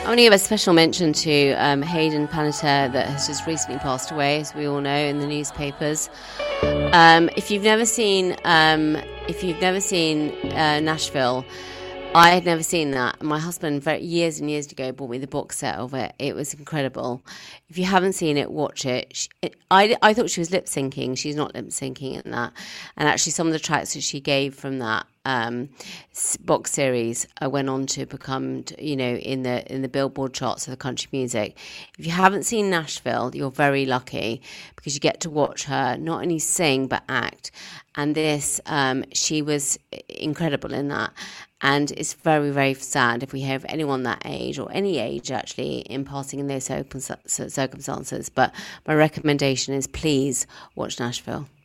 want to give a special mention to Hayden Panettiere that has just recently passed away, as we all know, in the newspapers. If you've never seen Nashville, I had never seen that. My husband, years and years ago, bought me the box set of it. It was incredible. If you haven't seen it, watch it. I thought she was lip syncing. She's not lip syncing in that. And actually, some of the tracks that she gave from that box series went on to become, in the Billboard charts of the country music. If you haven't seen Nashville, you're very lucky because you get to watch her not only sing but act. And she was incredible in that. And it's very, very sad if we have anyone that age, or any age actually, in passing in those circumstances. But my recommendation is please watch Nashville.